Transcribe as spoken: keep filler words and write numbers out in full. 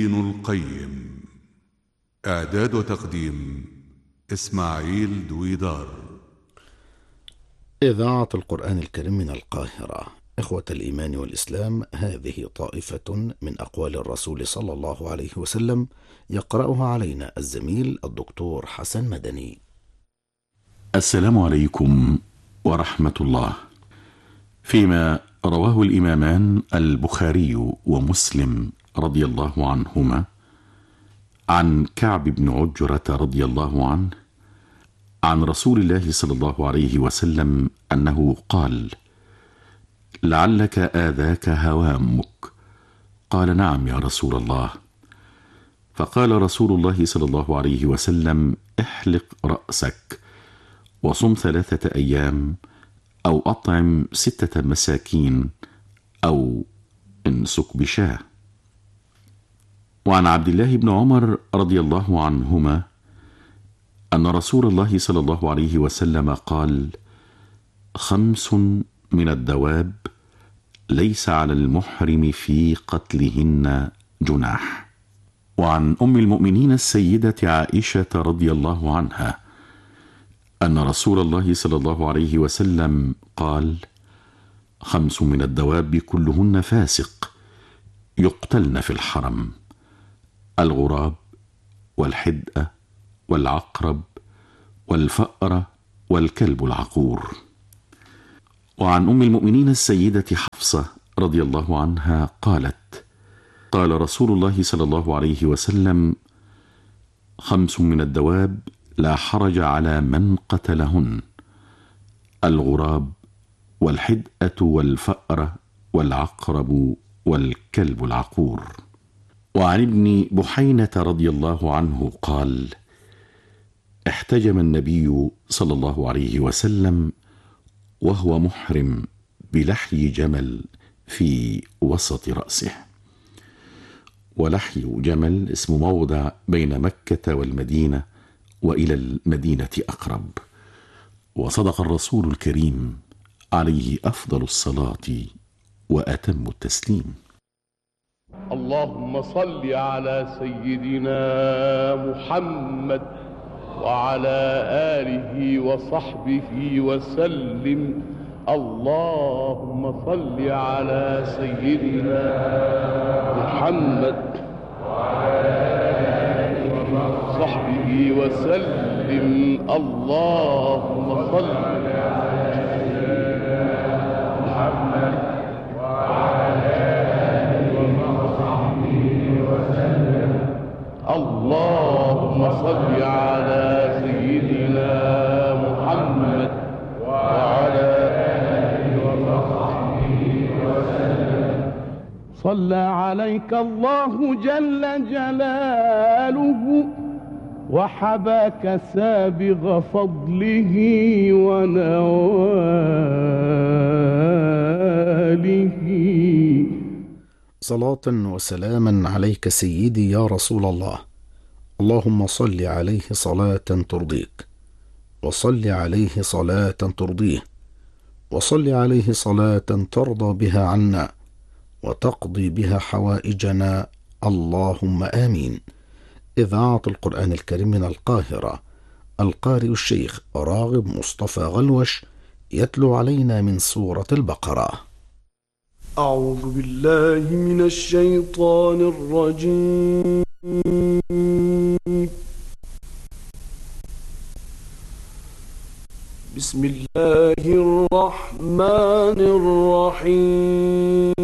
ابن القيم. إعداد وتقديم إسماعيل دويدار. إذاعة القرآن الكريم من القاهرة. إخوة الإيمان والإسلام، هذه طائفة من أقوال الرسول صلى الله عليه وسلم يقرأها علينا الزميل الدكتور حسن مدني. السلام عليكم ورحمة الله. فيما رواه الإمامان البخاري ومسلم رضي الله عنهما عن كعب بن عجرة رضي الله عنه عن رسول الله صلى الله عليه وسلم أنه قال: لعلك آذاك هوامك. قال: نعم يا رسول الله. فقال رسول الله صلى الله عليه وسلم: احلق رأسك وصم ثلاثة أيام أو أطعم ستة مساكين أو امسك بشاه. وعن عبد الله بن عمر رضي الله عنهما أن رسول الله صلى الله عليه وسلم قال: خمس من الدواب ليس على المحرم في قتلهن جناح. وعن أم المؤمنين السيدة عائشة رضي الله عنها أن رسول الله صلى الله عليه وسلم قال: خمس من الدواب كلهن فاسق يقتلن في الحرم: الغراب والحدأة والعقرب والفأرة والكلب العقور. وعن أم المؤمنين السيدة حفصة رضي الله عنها قالت: قال رسول الله صلى الله عليه وسلم: خمس من الدواب لا حرج على من قتلهن: الغراب والحدأة والفأرة والعقرب والكلب العقور. وعن ابن بحينة رضي الله عنه قال: احتجم النبي صلى الله عليه وسلم وهو محرم بلحي جمل في وسط رأسه. ولحي جمل اسم موضع بين مكة والمدينة، وإلى المدينة أقرب. وصدق الرسول الكريم عليه أفضل الصلاة وأتم التسليم. اللهم صل على سيدنا محمد وعلى آله وصحبه وسلم. اللهم صل على سيدنا محمد وعلى آله وصحبه وسلم. اللهم صل على سيدنا محمد وعلى آله وصحبه وسلم. اللهم صل على سيدنا محمد وعلى آله وصحبه وسلم. صلى عليك الله جل جلاله وحباك سابغ فضله ونواله. صلاة وسلاما عليك سيدي يا رسول الله. اللهم صل عليه صلاة ترضيك، وصل عليه صلاة ترضيه، وصل عليه صلاة ترضى بها عنا وتقضي بها حوائجنا، اللهم آمين. إذاعة القرآن الكريم من القاهرة. القارئ الشيخ راغب مصطفى غلوش يتلو علينا من سورة البقرة. أعوذ بالله من الشيطان الرجيم. بسم الله الرحمن الرحيم.